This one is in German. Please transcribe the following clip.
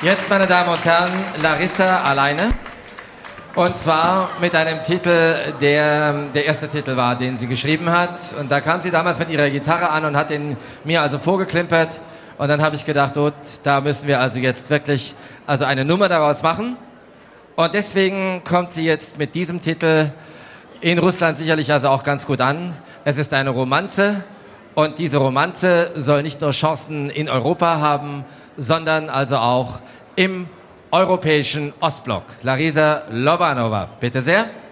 Jetzt, meine Damen und Herren, Larissa alleine. Und zwar mit einem Titel, der erste Titel war, den sie geschrieben hat. Und da kam sie damals mit ihrer Gitarre an und hat ihn mir also vorgeklimpert. Und dann habe ich gedacht, oh, da müssen wir also jetzt wirklich also eine Nummer daraus machen. Und deswegen kommt sie jetzt mit diesem Titel in Russland sicherlich also auch ganz gut an. Es ist eine Romanze. Und diese Romanze soll nicht nur Chancen in Europa haben, sondern also auch im europäischen Ostblock. Larisa Lobanova, bitte sehr.